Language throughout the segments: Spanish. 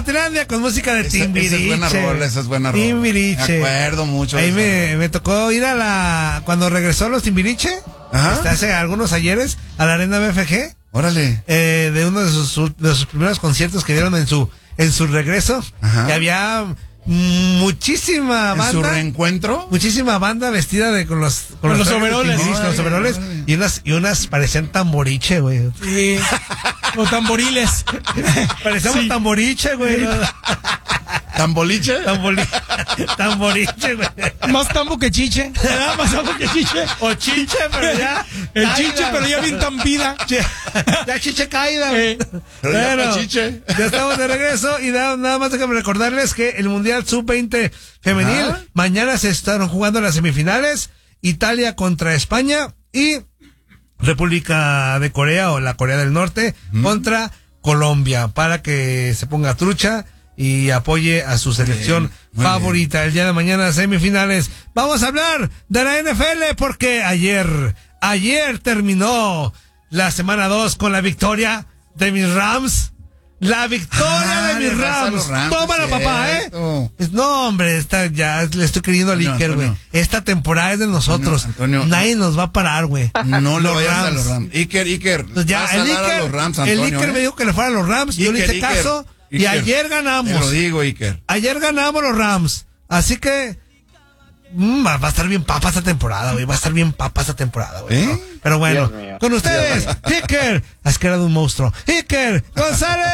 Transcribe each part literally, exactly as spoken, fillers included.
Inutilandia con música de esa, Timbiriche. Esa es buena rola, esa es buena rola. Timbiriche. Me acuerdo mucho. Ahí me, me tocó ir a la... Cuando regresó los Timbiriche, hasta hace algunos ayeres, a la Arena B F G. Órale. Eh, de uno de sus, de sus primeros conciertos que dieron en su, en su regreso. Ajá. Y había... muchísima banda. ¿En su reencuentro? Muchísima banda vestida de con los con, con los overoles. Con los overoles. Y unas, y unas parecían tamboriche, güey. Sí. O tamboriles. Parecíamos sí. tamboriche, güey. ¿Tamboliche? Tamboli tamboriche, güey. Más tambo que chiche. ¿Verdad? Más tambo que chiche. O chiche, pero ya. El caída. Chiche, pero ya bien tambida. Ya chiche caída, güey. Eh, pero bueno, ya, chiche. Ya estamos de regreso y nada, nada más déjame recordarles que el Mundial sub veinte femenil, ¿ah? Mañana se están jugando las semifinales, Italia contra España y República de Corea o la Corea del Norte mm. contra Colombia, para que se ponga trucha y apoye a su selección bien, favorita. Bien. El día de mañana, semifinales. Vamos a hablar de la N F L porque ayer, ayer terminó la semana dos con la victoria de mis Rams. La victoria ah, de mis Rams. Rams. Tómala, papá, ¿eh? No, hombre, esta, ya le estoy creyendo al Iker, güey. Esta temporada es de nosotros. Antonio, Antonio, Nadie nos va a parar, güey. No lo vayas a los Rams. Iker, Iker. Pues ya, el Iker, a los Rams, Antonio, el Iker eh? me dijo que le fuera a los Rams. Iker, yo le hice Iker, caso. Iker, y ayer ganamos. Te lo digo, Iker. Ayer ganamos los Rams. Así que mmm, va a estar bien papa esta temporada, güey. Va a estar bien papa esta temporada, güey. ¿Eh? ¿No? Pero bueno, con ustedes, Iker. Has creado un monstruo. Iker González.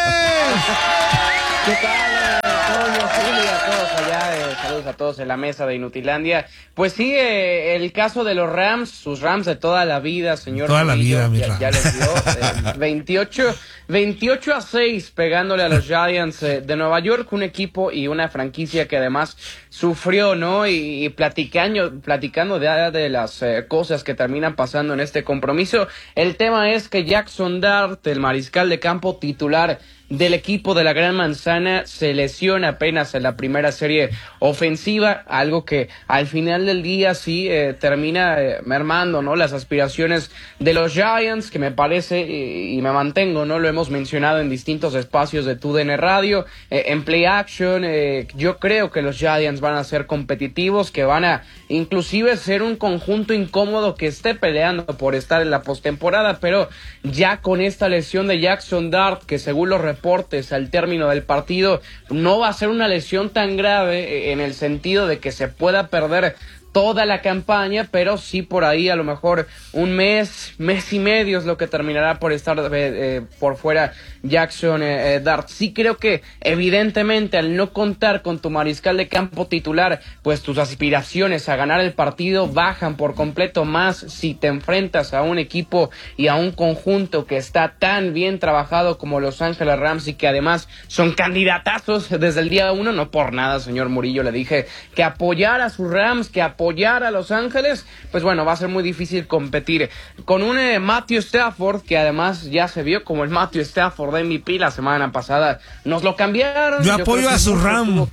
¿Qué tal, Antonio, Silvia, a todos allá? Eh, saludos a todos en la mesa de Inutilandia. Pues sí, eh, el caso de los Rams, sus Rams de toda la vida, señor. Toda Murillo, la vida, mi ya, ya les dio eh, veintiocho, veintiocho a seis pegándole a los Giants eh, de Nueva York, un equipo y una franquicia que además sufrió, ¿no? Y, y platicando, platicando de, de las eh, cosas que terminan pasando en este compromiso. El tema es que Jackson Dart, el mariscal de campo titular del equipo de la Gran Manzana, se lesiona apenas en la primera serie ofensiva, algo que al final del día sí eh, termina eh, mermando, ¿no? Las aspiraciones de los Giants, que me parece, y, y me mantengo, ¿no? Lo hemos mencionado en distintos espacios de Tu D N Radio, eh, en Play Action, eh, yo creo que los Giants van a ser competitivos, que van a inclusive ser un conjunto incómodo que esté peleando por estar en la postemporada, pero ya con esta lesión de Jackson Dart, que según los reportes al término del partido no va a ser una lesión tan grave en el sentido de que se pueda perder toda la campaña, pero sí por ahí a lo mejor un mes, mes y medio es lo que terminará por estar eh, eh, por fuera Jackson eh, Dart. Sí creo que evidentemente al no contar con tu mariscal de campo titular, pues tus aspiraciones a ganar el partido bajan por completo, más si te enfrentas a un equipo y a un conjunto que está tan bien trabajado como Los Ángeles Rams y que además son candidatazos desde el día uno. No por nada, señor Murillo, le dije que apoyar a sus Rams, que apoyar apoyar a Los Ángeles, pues bueno, va a ser muy difícil competir con un eh, Matthew Stafford, que además ya se vio como el Matthew Stafford de M V P la semana pasada. Nos lo cambiaron. Yo apoyo a su Ram.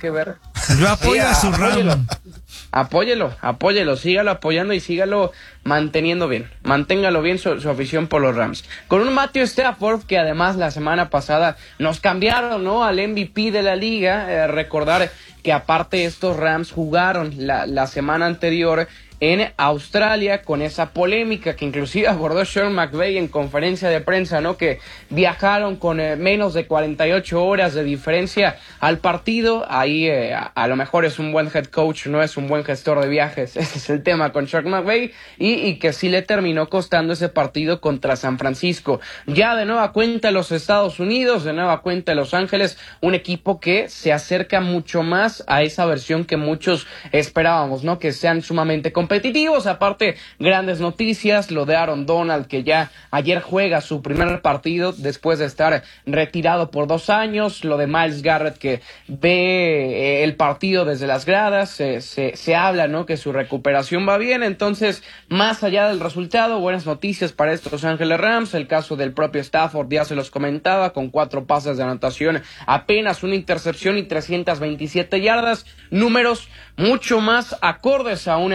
Yo apoyo a su Ram. Apóyelo, apóyelo, sígalo apoyando y sígalo manteniendo bien, manténgalo bien su, su afición por los Rams. Con un Matthew Stafford que además la semana pasada nos cambiaron, ¿no?, al M V P de la liga. Eh, recordar que aparte estos Rams jugaron la, la semana anterior en Australia con esa polémica que inclusive abordó Sean McVay en conferencia de prensa, ¿no? Que viajaron con eh, menos de cuarenta y ocho horas de diferencia al partido. Ahí eh, a, a lo mejor es un buen head coach, no es un buen gestor de viajes. Ese es el tema con Sean McVay y, y que sí le terminó costando ese partido contra San Francisco. Ya de nueva cuenta los Estados Unidos, de nueva cuenta Los Ángeles, un equipo que se acerca mucho más a esa versión que muchos esperábamos, ¿no? Que sean sumamente competitivos. competitivos, aparte grandes noticias, lo de Aaron Donald, que ya ayer juega su primer partido después de estar retirado por dos años, lo de Myles Garrett, que ve el partido desde las gradas, se, se, se habla, ¿no?, que su recuperación va bien. Entonces, más allá del resultado, buenas noticias para estos Los Ángeles Rams. El caso del propio Stafford, ya se los comentaba, con cuatro pases de anotación, apenas una intercepción y trescientas veintisiete yardas, números mucho más acordes a un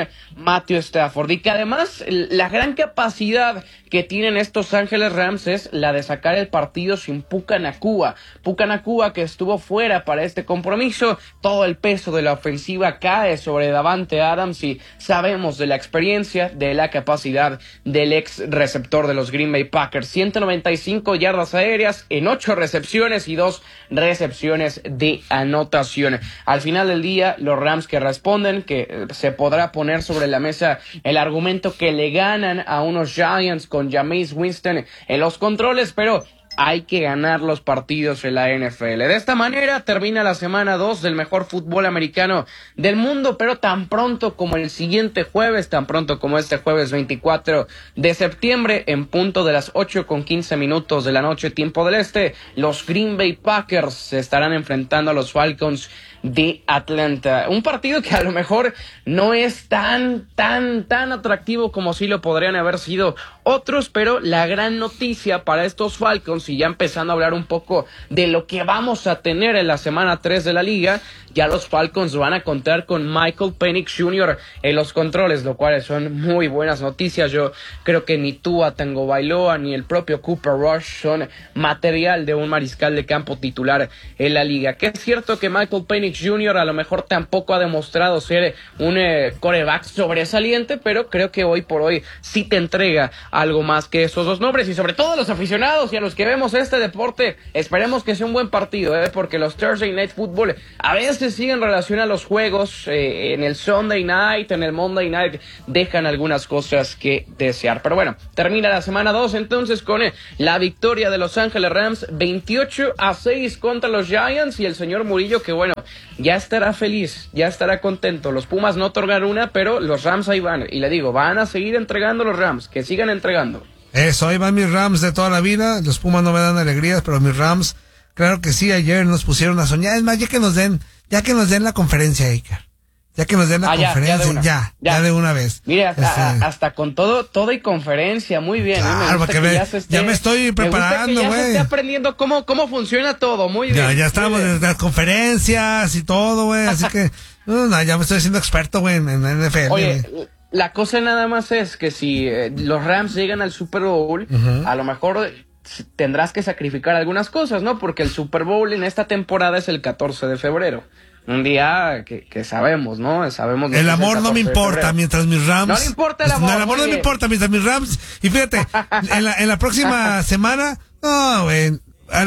Matthew Stafford, y que además la gran capacidad que tienen estos Ángeles Rams es la de sacar el partido sin Puka Nacua. Puka Nacua, que estuvo fuera para este compromiso, todo el peso de la ofensiva cae sobre Davante Adams, y sabemos de la experiencia, de la capacidad del ex receptor de los Green Bay Packers. ciento noventa y cinco yardas aéreas en ocho recepciones y dos recepciones de anotación. Al final del día, los Rams que responden, que se podrá poner sobre la mesa el argumento que le ganan a unos Giants con Jameis Winston en los controles, pero hay que ganar los partidos en la N F L. De esta manera termina la semana dos del mejor fútbol americano del mundo, pero tan pronto como el siguiente jueves, tan pronto como este jueves veinticuatro de septiembre, en punto de las ocho con quince minutos de la noche, tiempo del este, los Green Bay Packers se estarán enfrentando a los Falcons de Atlanta. Un partido que a lo mejor no es tan, tan, tan atractivo como sí lo podrían haber sido otros, pero la gran noticia para estos Falcons, y ya empezando a hablar un poco de lo que vamos a tener en la semana tres de la liga, ya los Falcons van a contar con Michael Penix junior en los controles, lo cual son muy buenas noticias. Yo creo que ni Tua Tagovailoa ni el propio Cooper Rush son material de un mariscal de campo titular en la liga. Que es cierto que Michael Penix junior a lo mejor tampoco ha demostrado ser un eh, quarterback sobresaliente, pero creo que hoy por hoy sí te entrega algo más que esos dos nombres, y sobre todo a los aficionados y a los que vemos este deporte, esperemos que sea un buen partido, ¿eh? Porque los Thursday Night Football a veces siguen relación a los juegos, eh, en el Sunday Night, en el Monday Night, dejan algunas cosas que desear. Pero bueno, termina la semana dos entonces con eh, la victoria de Los Ángeles Rams veintiocho a seis contra los Giants, y el señor Murillo, que bueno, ya estará feliz, ya estará contento. Los Pumas no otorgan una, pero los Rams ahí van, y le digo, van a seguir entregando los Rams, que sigan entregando. Eso, ahí van mis Rams de toda la vida. Los Pumas no me dan alegrías, pero mis Rams, claro que sí, ayer nos pusieron a soñar. Es más, ya que nos den, ya que nos den la conferencia, Iker. Ya que nos den la ah, conferencia, ya, ya, de ya, ya, ya de una vez. Mira, este... hasta, hasta con todo, todo y conferencia, muy bien. Claro, ¿eh? que me, ya, esté, ya me estoy preparando, güey. Ya se esté aprendiendo cómo, cómo funciona todo, muy bien. Ya, ya estamos en las conferencias y todo, güey, así que, no, no, ya me estoy haciendo experto, güey, en, en N F L. Oye, güey. La cosa nada más es que si eh, los Rams llegan al Super Bowl, uh-huh. a lo mejor tendrás que sacrificar algunas cosas, ¿no? Porque el Super Bowl en esta temporada es el catorce de febrero. Un día que, que sabemos, ¿no? Sabemos el amor no me importa mientras mis Rams... No le importa el amor. No, el amor no me importa mientras mis Rams... Y fíjate, en la, en la próxima semana, no, güey,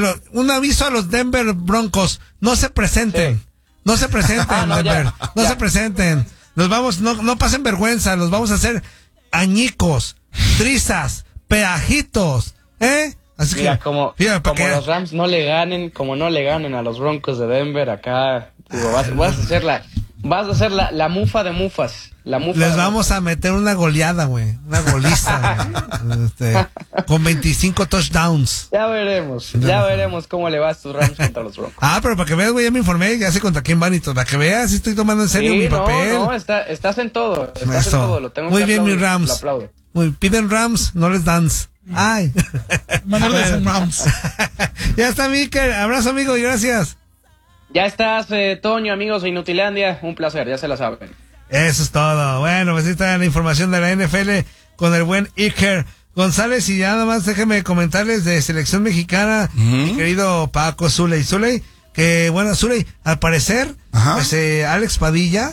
un aviso a los Denver Broncos, no se presenten, sí. no se presenten, no, Denver, ya, no ya. se presenten. Nos vamos, no, no pasen vergüenza, los vamos a hacer añicos, trizas, peajitos, ¿eh? Así Mira, que, como, mira, como que... los Rams no le ganen, como no le ganen a los Broncos de Denver, acá, digo, vas, vas a hacer la, vas a hacer la, la mufa de mufas, la mufa. Les de vamos mufas. a meter una goleada, güey, una goliza, güey, este, con veinticinco touchdowns. Ya veremos, ya veremos cómo le va a estos Rams contra los Broncos. Ah, pero para que veas, güey, ya me informé, ya sé contra quién van y todo, para que veas, si estoy tomando en serio sí, mi no, papel. No, está, estás en todo, estás Eso. en todo, lo tengo Muy que bien, aplaudir, mis Rams. lo aplaudo. Muy, piden Rams, no les dance. Ay. Mandarles Rams. Ya está, Miker. Abrazo, amigo, y gracias. Ya estás, eh, Toño, amigos de Inutilandia. Un placer, ya se la saben. Eso es todo. Bueno, pues ahí está la información de la N F L con el buen Iker González. Y ya nada más déjenme comentarles de selección mexicana, uh-huh. mi querido Paco Zuley. Zuley, que bueno, Zuley, al parecer, Ajá. pues eh, Alex Padilla,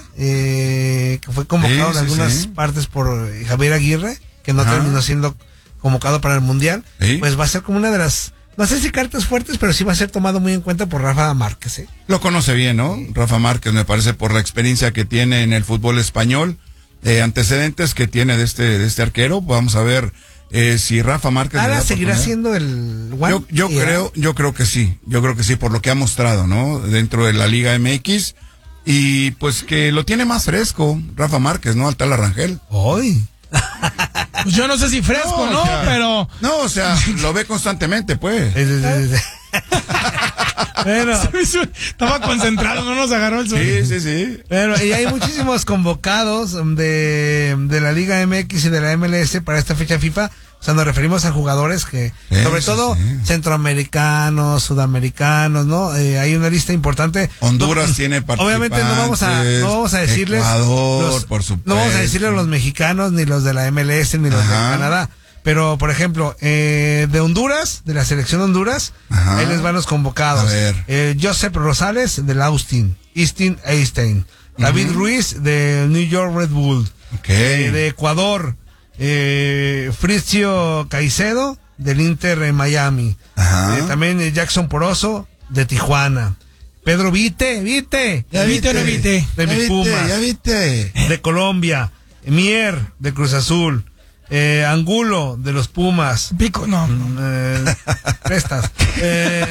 eh, que fue convocado sí, en algunas sí, sí. partes por Javier Aguirre, que no Ajá. terminó siendo convocado para el Mundial, ¿Sí? pues va a ser como una de las, no sé si cartas fuertes, pero sí va a ser tomado muy en cuenta por Rafa Márquez. ¿eh? Lo conoce bien, ¿no? Rafa Márquez, me parece, por la experiencia que tiene en el fútbol español, eh, antecedentes que tiene de este, de este arquero. Vamos a ver eh, si Rafa Márquez... ¿Ahora seguirá siendo el one? Yo, yo yeah. creo, yo creo que sí, yo creo que sí, por lo que ha mostrado, ¿no? Dentro de la Liga M X, y pues que lo tiene más fresco, Rafa Márquez, ¿no? Al tal Arrangel. Hoy. Pues yo no sé si fresco, ¿no? ¿no? O sea, pero... No, o sea, lo ve constantemente, pues. Bueno. Estaba concentrado, no nos agarró el sueño. Sí, sí, sí. Pero y hay muchísimos convocados de, de la Liga M X y de la M L S para esta fecha FIFA. O sea, nos referimos a jugadores que, Eso sobre todo, sí. centroamericanos, sudamericanos, ¿no? Eh, hay una lista importante. Honduras no, tiene participantes. Obviamente no vamos a, no vamos a decirles. Ecuador, los, por supuesto. No vamos a decirles los mexicanos, ni los de la M L S, ni los Ajá. de Canadá. Pero, por ejemplo, eh, de Honduras, de la selección de Honduras, Ajá. ahí les van los convocados. A ver. Eh, Joseph Rosales, del Austin. Easton Einstein. David Ujú. Ruiz, del New York Red Bull. Ok. Eh, de Ecuador, eh, Fritzio Caicedo, del Inter en Miami. Ajá. Eh, también eh, Jackson Poroso, de Tijuana. Pedro Vite, Vite. ¿Ya viste o no viste? De Ya mis viste, Pumas. ya viste. De Colombia. Mier, de Cruz Azul. Eh, Angulo, de los Pumas. Pico, no. no. Eh, prestas. Eh,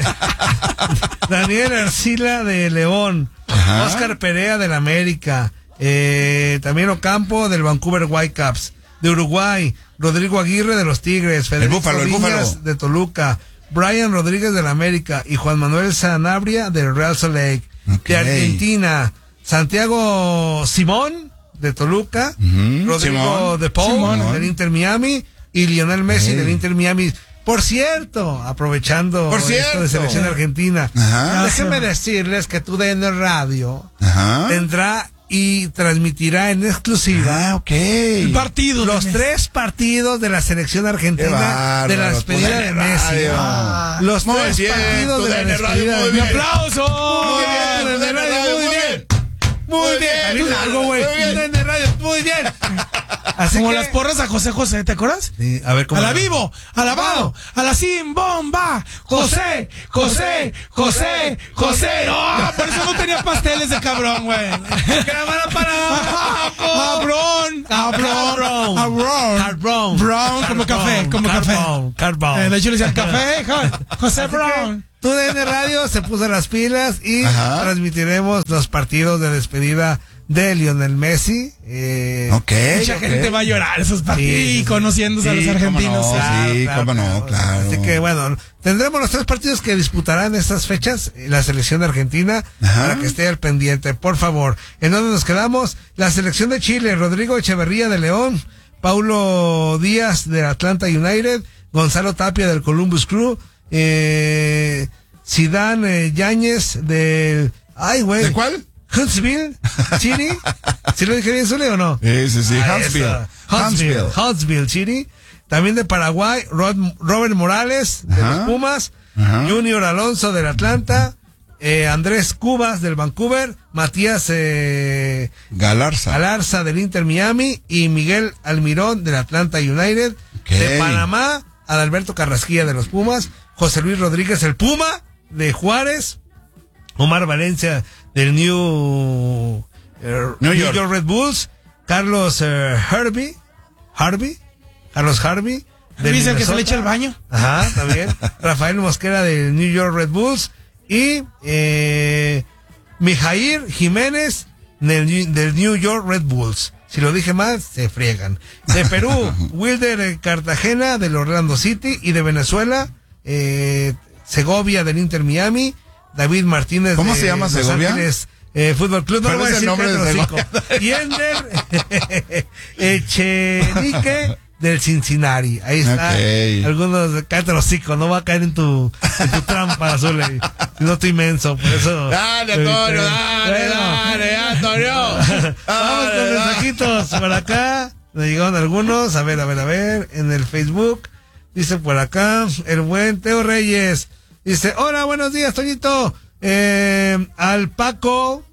Daniel Arcila, de León. Ajá. Oscar Perea, del América. Eh, también Ocampo, del Vancouver Whitecaps. De Uruguay, Rodrigo Aguirre, de los Tigres. Federico Búfalo, el Viñas, Búfalo. de Toluca. Brian Rodríguez, del América. Y Juan Manuel Sanabria, del Real Salt Lake. Ok. De Argentina, Santiago Simón, de Toluca. Ujú, Rodrigo Simón. de Paul, Simón. del Inter Miami. Y Lionel Messi, Ey. del Inter Miami. Por cierto, aprovechando Por esto cierto. de selección argentina, Ajá. déjenme decirles que tu D N Radio Ajá. tendrá y transmitirá en exclusiva Ah, ok. El partido. los de- tres partidos de la selección Qué argentina bárbaro, de la tu despedida D N de Messi. Radio. Ah, los Muy tres bien, partidos tu de la D N Radio, despedida muy de ¡Un bien. Messi. aplauso! Muy bien, tu D N Radio, muy bien. Muy bien, bien, Dile algo, güey. muy bien. Tu D N Radio, muy bien. Así Como que- las porras a José José, ¿te acuerdas? Sí, a ver cómo. A la vivo, a la vado, a la sin bomba, José, José, José, José. ¡Oh! Por eso no tenía pasteles de cabrón, güey. Cámara para Abrón, abrón, abrón. Card Brown. Brown, como café, como Card café. Brown, Card Brown. Eh, de hecho le decían café, jo- José Brown. Tu D N Radio se puso las pilas y Ajá. transmitiremos los partidos de despedida de Lionel Messi. Eh, Ok. Mucha ok. gente va a llorar esos partidos Sí, sí, sí. conociéndose a los Sí, cómo argentinos. no. sí, cómo no, claro. Así que bueno, tendremos los tres partidos que disputarán estas fechas la selección de Argentina Ajá. para que esté al pendiente, por favor. ¿En dónde nos quedamos? La selección de Chile, Rodrigo Echeverría de León, Paulo Díaz de Atlanta United, Gonzalo Tapia del Columbus Crew, eh, Zidane eh, Yáñez del... Ay, güey. ¿De cuál? Huntsville, Chile. ¿Sí lo dije bien, Zule, o no? Sí, sí, sí. Ah, Huntsville. eso. Huntsville. Huntsville, Chile. También de Paraguay, Rod- Robert Morales, de Ajá. los Pumas. Ajá. Junior Alonso, del Atlanta. Eh, Andrés Cubas, del Vancouver. Matías eh, Galarza. Galarza, del Inter Miami. Y Miguel Almirón, del Atlanta United. Ok. De Panamá, Adalberto Carrasquilla, de los Pumas. José Luis Rodríguez, el Puma, de Juárez. Omar Valencia, del New, eh, New New York. York. Red Bulls. Carlos eh, Harvey. Harvey. Carlos Harvey. del Dice que se Minnesota. le echa el baño. Ajá, también. Rafael Mosquera, del New York Red Bulls. Y eh, Mijair Jiménez, del, del New York Red Bulls. Si lo dije mal, se friegan. De Perú, Wilder eh, Cartagena, del Orlando City. Y de Venezuela, eh, Segovia, del Inter Miami. David Martínez. ¿Cómo de se llama Los Segovia? Ángeles, eh, Fútbol Club. No ¿Cuál lo voy a es el decir, nombre de cállate los cinco. Y Ender Echenique, del Cincinnati. Ahí está. Ok. Algunos, cállate los hocico, no va a caer en tu, en tu trampa, Zule. No estoy inmenso, por eso. Dale, Antonio, Este, dale, bueno. dale, Antonio. Vamos Dale, con dale. mensajitos por acá. Me llegaron algunos. A ver, a ver, a ver. En el Facebook. Dice por acá. El buen Teo Reyes. Dice, hola, buenos días, Toñito. Eh, al Paco.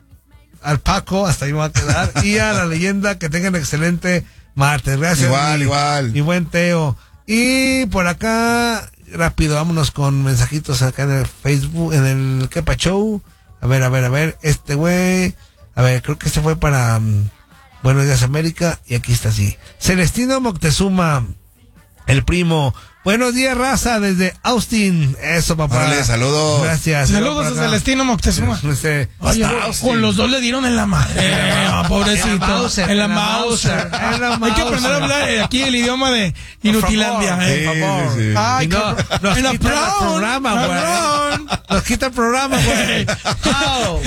Al Paco, hasta ahí me va a quedar. Y a la leyenda, que tengan excelente martes. Gracias. Igual, mi- igual. Mi buen Teo. Y por acá, rápido, vámonos con mensajitos acá en el Facebook, en el Kepa Show. A ver, a ver, a ver. Este güey. A ver, creo que este fue para um, Buenos Días América. Y aquí está así. Celestino Moctezuma, el primo. Buenos días, raza, desde Austin. Eso, papá. Órale, saludos. Gracias. Saludos a Por acá. Celestino Moctezuma. Este, Oye, Austin. con los dos le dieron en la madre. Ah, pobrecito. En la Mauser, En la en la Mauser. Mauser, en la Hay que aprender a Mauser. hablar eh, aquí el idioma de Inutilandia. Por eh. Sí, favor. sí, sí. Ay, Y no, cabrón. nos En la quita el Brown, programa, la güey. Brown. Nos quita el programa, güey. Au.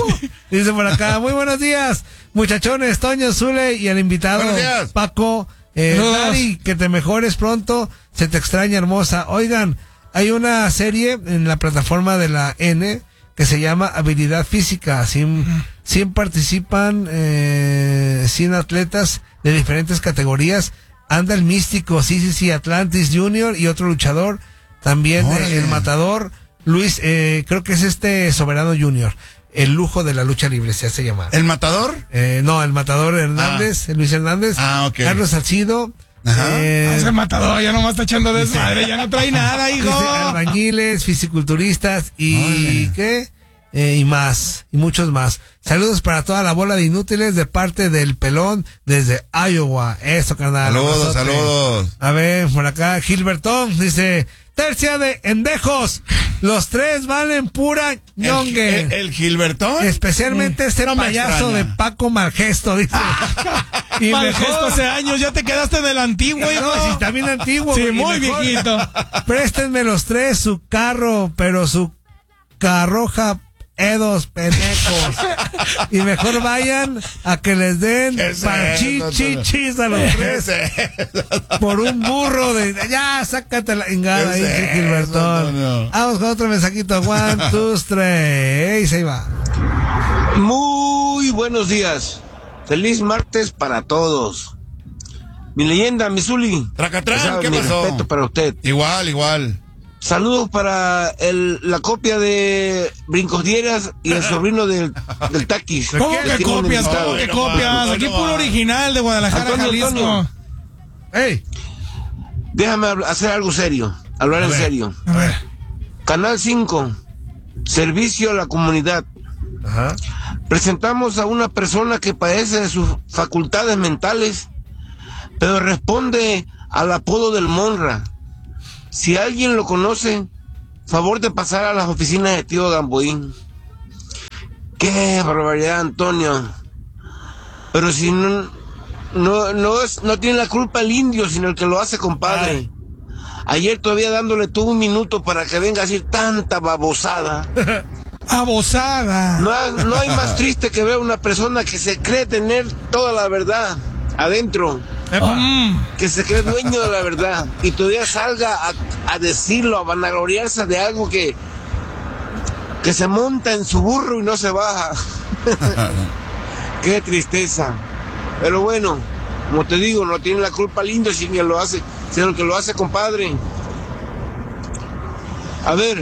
Dice por acá, muy buenos días, muchachones, Toño, Zule y el invitado Buenos días. Paco. Eh, Saludos. Dari, que te mejores pronto, se te extraña, hermosa. Oigan, hay una serie en la plataforma de la N que se llama Habilidad Física. cien, cien participan, eh, cien atletas de diferentes categorías. Anda el místico, sí, sí, sí, Atlantis Junior y otro luchador, también eh, el matador, Luis, eh, creo que es este Soberano Junior, el lujo de la lucha libre se hace llamar. ¿El matador? Eh, no, el matador Hernández, ah. Luis Hernández, ah, okay. Carlos Salcido. Ajá. Eh, ah, ese matador ya nomás está echando desmadre, ya no trae nada, hijo. Albañiles, fisiculturistas y Ay. ¿qué? Eh, y más, y muchos más. Saludos para toda la bola de inútiles de parte del Pelón desde Iowa. Eso, carnal. Saludos, saludos. A ver, por acá, Gilbertón dice, tercia de endejos. Los tres valen pura ñongue. El, el, el Gilbertón. Especialmente este no payaso de Paco Malgesto, dice. Y Malgesto hace años, ya te quedaste en el antiguo, hijo. No, si está bien antiguo. Sí, muy mejor, viejito. Préstenme los tres su carro, pero su carroja edos pendejos. Y mejor vayan a que les den parchichichis a los tres por un burro de ya, sácate la engada ahí, Gilbertón. No, no. Vamos con otro mensajito. One, two, three. Ahí va. Muy buenos días. Feliz martes para todos. Mi leyenda, mi Zuli. Tracatrán, ¿qué mi pasó? respeto para usted. Igual, igual. Saludos para el, la copia de Brincos Dieras y el sobrino del, del Taquis. ¿Cómo que copias? ¿Cómo que copias? Aquí puro original de Guadalajara, Antonio, Jalisco. Antonio. Hey. Déjame hacer algo serio, hablar en serio. A ver. Canal cinco, servicio a la comunidad. Ajá. Presentamos a una persona que padece de sus facultades mentales, pero responde al apodo del Monra. Si alguien lo conoce, favor de pasar a las oficinas de tío Gamboín. Qué barbaridad, Antonio. Pero si no, no, no, es, no tiene la culpa el indio, sino el que lo hace, compadre. Ay. Ayer todavía dándole tú un minuto para que venga a decir tanta babosada. Babosada. No, no hay más triste que ver a una persona que se cree tener toda la verdad adentro. Mm. Que se cree dueño de la verdad y todavía salga a, a decirlo, a vanagloriarse de algo que que se monta en su burro y no se baja. Qué tristeza. Pero bueno, como te digo, no tiene la culpa el indio, sino lo hace, sino el que lo hace, compadre. A ver.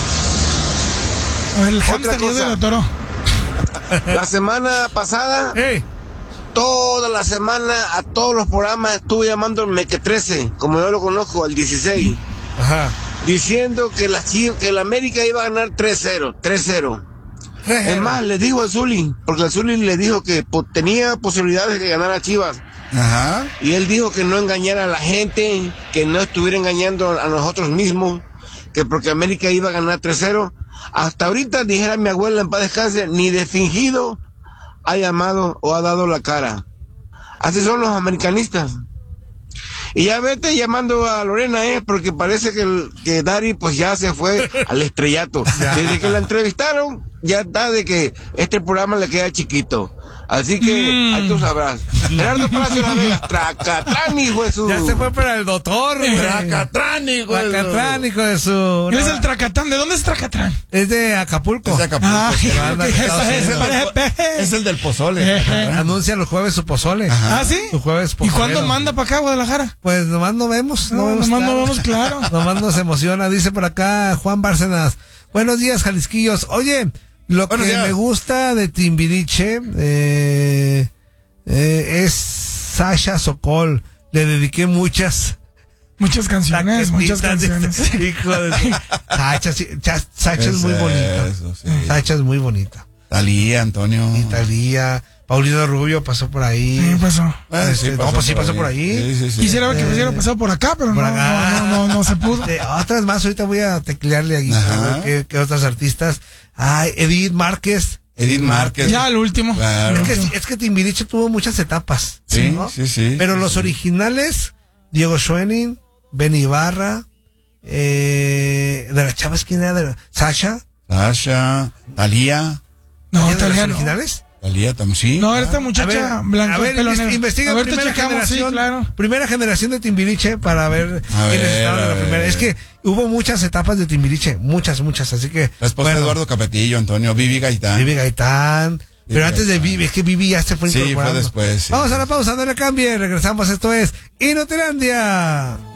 A ver, el otra cosa. De toro. La semana pasada. Hey. Toda la semana a todos los programas estuve llamando al Meque trece, como yo lo conozco, al dieciséis. Ajá. Diciendo que la, que la América iba a ganar tres cero. tres cero. Es más, le dijo al Zuli, porque el Zuli le dijo que po, tenía posibilidades de ganar a Chivas. Ajá. Y él dijo que no engañara a la gente, que no estuviera engañando a nosotros mismos, que porque América iba a ganar tres cero. Hasta ahorita, dijera mi abuela en paz descanse, ni de fingido ha llamado o ha dado la cara. Así son los americanistas. Y ya vete llamando a Lorena, eh, porque parece que, el, que Dari pues ya se fue al estrellato. Desde que la entrevistaron, ya está de que este programa le queda chiquito. Así que, mm. ahí tú sabrás. Gerardo Palacio La Vega, Tracatrán, hijo de su... Ya se fue para el doctor. Tracatrán, hijo de su... Tracatrán, hijo de su... ¿Quién es el Tracatrán? ¿De dónde es Tracatrán? Es de Acapulco. Es de Acapulco. Ah, sí, es, es, es el del pozole. Anuncia los jueves su pozole. Ajá. ¿Ah, sí? Su jueves pozole. ¿Y cuándo manda para acá, Guadalajara? Pues nomás no vemos. No, no vemos nomás claro. no vemos claro. Nomás nos emociona. Dice por acá Juan Bárcenas. Buenos días, Jalisquillos. Oye, lo Buenos que días. me gusta de Timbiriche, eh... Eh, es Sasha Sokol. Le dediqué muchas muchas canciones, muchas canciones. Hijo de Sacha, sí, Sacha es, es muy bonita. Eso, sí. Sacha es muy bonita. Talía, Antonio. Y Talía. Paulino Rubio pasó por ahí. Sí, pasó. Ah, sí, no, pasó pues sí por pasó ahí. por ahí. Sí, sí, sí. Quisiera eh, que hubiera pasado por acá, pero por no, acá. No, no, no, no se pudo. Este, otras más, ahorita voy a teclearle aquí que, que otras artistas. Ay, Edith Márquez. Edith Márquez. Ya el último. Claro. Es que, es que Timbiriche tuvo muchas etapas. Sí, ¿no? sí, sí. Pero sí, los sí. originales, Diego Schoening, Benny Ibarra, eh, de las chavas, ¿quién era? De la, Sasha. Sasha, Talía. No, ¿De Talía los no. originales? Talía también, sí. No, claro. esta muchacha blanca. A ver, pelo investi- negro. investiga A ver, te primera checamos, generación, sí, claro. primera generación de Timbiriche para ver A quiénes ver, estaban en a la ver. primera. Es que hubo muchas etapas de Timbiriche, muchas, muchas, así que. La esposa bueno, de Eduardo Capetillo, Antonio, Vivi Gaitán. Vivi Gaitán. Pero Vivi antes de Gaitán. Vivi, es que Vivi ya se fue Sí, fue incorporando. después, sí. Vamos a la pausa, no le cambie, regresamos, esto es Inutilandia.